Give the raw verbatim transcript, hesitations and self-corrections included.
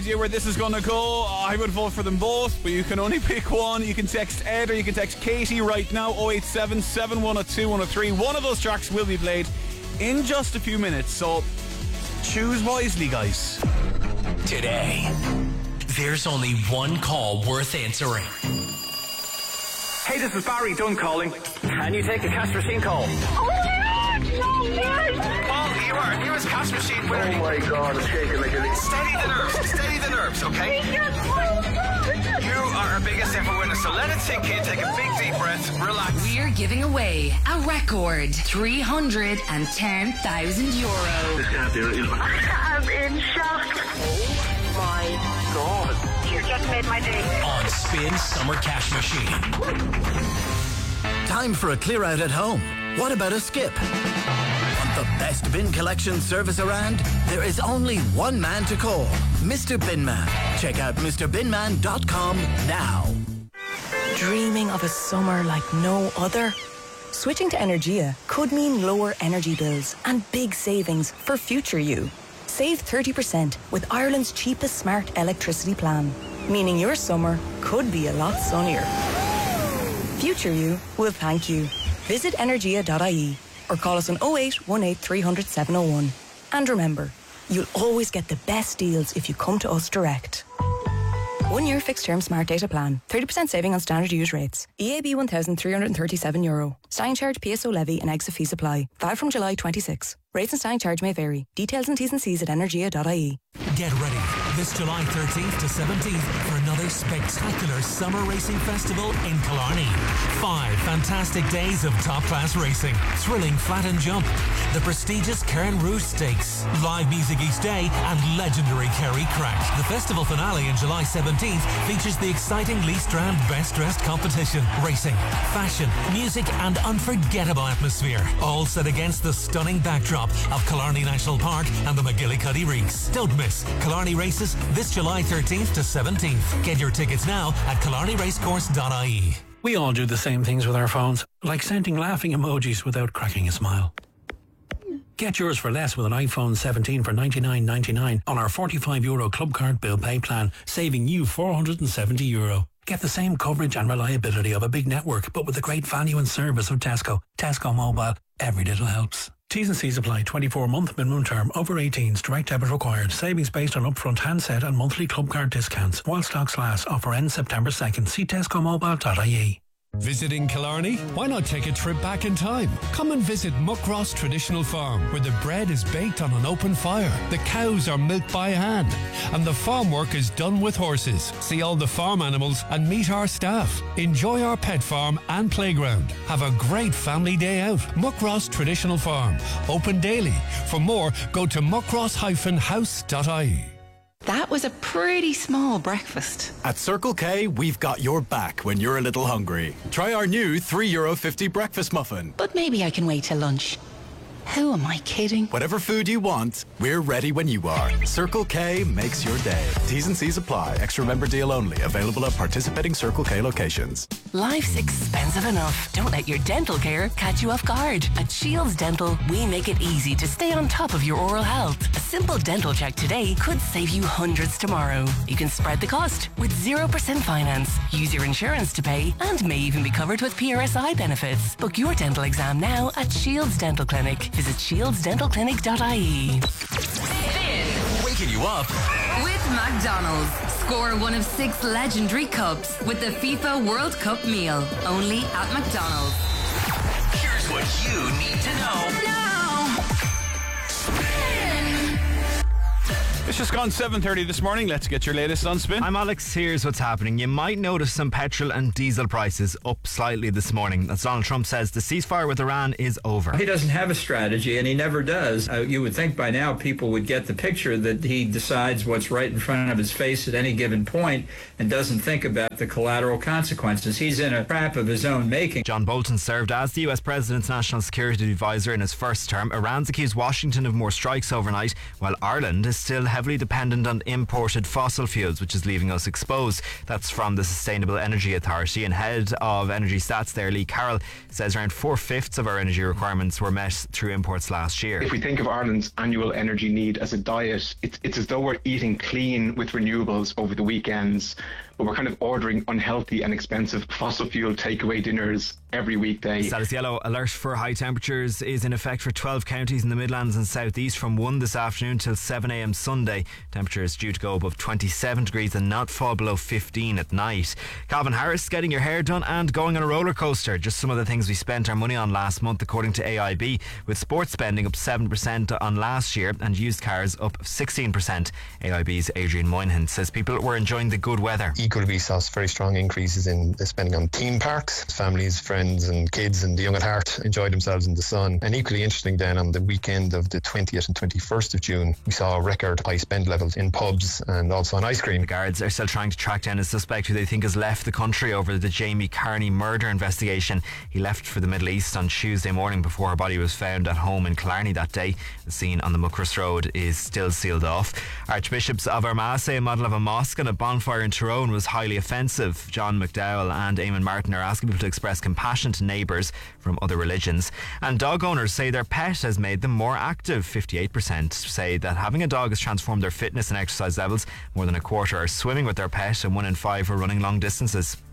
idea where this is going to go. I would vote for them both, but you can only pick one. You can text Ed or you can text Katie right now, oh eight seven, seven one oh two, one oh three. One of those tracks will be played in just a few minutes, so choose wisely, guys. Today, there's only one call worth answering. Hey, this is Barry Dunn calling. Can you take a cash machine call? Oh my God, no, yes. Paul, you are newest cash machine winner. Oh my God, I'm shaking like a... Steady the nerves, steady the nerves, okay? You are our biggest ever winner, so let it sink in, take a big deep breath, relax. We're giving away a record three hundred ten thousand euros. This can't be real. I'm in shock. Oh my God. You just made my day. On Spin Summer Cash Machine. Time for a clear out at home. What about a skip? Want the best bin collection service around? There is only one man to call, Mister Binman. Check out Mr binman dot com now. Dreaming of a summer like no other? Switching to Energia could mean lower energy bills and big savings for future you. Save thirty percent with Ireland's cheapest smart electricity plan, meaning your summer could be a lot sunnier. Future you will thank you. Visit energia dot I E or call us on oh eight one eight, three hundred, seven oh one. And remember, you'll always get the best deals if you come to us direct. One year fixed term smart data plan. thirty percent saving on standard use rates. E A B one thousand three hundred thirty-seven euro. Standing charge, P S O levy and exit fee supply. Valid from July twenty-sixth. Rates and standing charge may vary. Details and T's and C's at energia dot I E. Get ready this July thirteenth to seventeenth for another spectacular summer racing festival in Killarney. Five fantastic days of top-class racing, thrilling flat and jump, the prestigious Cairn Rouge Stakes, live music each day, and legendary Kerry Crack. The festival finale in July seventeenth features the exciting Lee Strand Best Dressed competition, racing, fashion, music, and unforgettable atmosphere, all set against the stunning backdrop of Killarney National Park and the McGillicuddy Reeks. Don't miss Killarney Races this July thirteenth to seventeenth. Get your tickets now at killarney racecourse dot I E. We all do the same things with our phones, like sending laughing emojis without cracking a smile. Get yours for less with an iPhone seventeen for ninety-nine ninety-nine on our forty-five euro Club Card Bill Pay plan, saving you four hundred seventy euro. Get the same coverage and reliability of a big network, but with the great value and service of Tesco. Tesco Mobile. Every little helps. T's and C's apply. twenty-four month minimum term. Over eighteens. Direct debit required. Savings based on upfront handset and monthly club card discounts. While stocks last. Offer ends September second. See tesco mobile dot I E. Visiting Killarney? Why not take a trip back in time? Come and visit Muckross Traditional Farm, where the bread is baked on an open fire, the cows are milked by hand, and the farm work is done with horses. See all the farm animals and meet our staff. Enjoy our pet farm and playground. Have a great family day out. Muckross Traditional Farm, open daily. For more, go to muckross dash house dot I E. That was a pretty small breakfast. At Circle K, we've got your back when you're a little hungry. Try our new three euro fifty breakfast muffin. But maybe I can wait till lunch. Who am I kidding? Whatever food you want, we're ready when you are. Circle K makes your day. T's and C's apply. Extra member deal only. Available at participating Circle K locations. Life's expensive enough. Don't let your dental care catch you off guard. At Shields Dental, we make it easy to stay on top of your oral health. A simple dental check today could save you hundreds tomorrow. You can spread the cost with zero percent finance. Use your insurance to pay and may even be covered with P R S I benefits. Book your dental exam now at Shields Dental Clinic. Visit shields dental clinic dot I E. Waking you up with McDonald's. Score one of six legendary cups with the FIFA World Cup meal. Only at McDonald's. Here's what you need to know. Now. It's just gone seven thirty this morning. Let's get your latest on Spin. I'm Alex. Here's what's happening. You might notice some petrol and diesel prices up slightly this morning. As Donald Trump says, the ceasefire with Iran is over. He doesn't have a strategy, and he never does. Uh, you would think by now people would get the picture that he decides what's right in front of his face at any given point and doesn't think about the collateral consequences. He's in a trap of his own making. John Bolton served as the U S President's national security advisor in his first term. Iran's accused Washington of more strikes overnight, while Ireland is still heavily heavily dependent on imported fossil fuels, which is leaving us exposed. That's from the Sustainable Energy Authority. And head of Energy Stats there, Lee Carroll, says around four-fifths of our energy requirements were met through imports last year. If we think of Ireland's annual energy need as a diet, it's, it's as though we're eating clean with renewables over the weekends, but we're kind of ordering unhealthy and expensive fossil fuel takeaway dinners every weekday. Status yellow alert for high temperatures is in effect for twelve counties in the Midlands and South East from one this afternoon till seven a m Sunday. Temperatures due to go above twenty-seven degrees and not fall below fifteen at night. Calvin Harris, getting your hair done and going on a roller coaster. Just some of the things we spent our money on last month, according to A I B, with sports spending up seven percent on last year and used cars up sixteen percent. A I B's Adrian Moynihan says people were enjoying the good weather. Equally, we saw very strong increases in spending on theme parks. Families, friends and kids and the young at heart enjoyed themselves in the sun. And equally interesting then, on the weekend of the twentieth and twenty-first of June, we saw record high spend levels in pubs and also on ice cream. The guards are still trying to track down a suspect who they think has left the country over the Jamie Carney murder investigation. He left for the Middle East on Tuesday morning before her body was found at home in Killarney that day. The scene on the Muckross Road is still sealed off. Archbishops of Armagh say a model of a mosque and a bonfire in Tyrone was highly offensive. John McDowell and Eamon Martin are asking people to express compassion to neighbours from other religions. And dog owners say their pet has made them more active. fifty-eight percent say that having a dog has transformed their fitness and exercise levels. More than a quarter are swimming with their pet and one in five are running long distances.